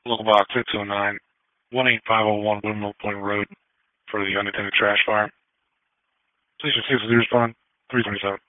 Local box 609, 18501 Windmill Point Road for the unattended trash fire. Please receive the respond 327.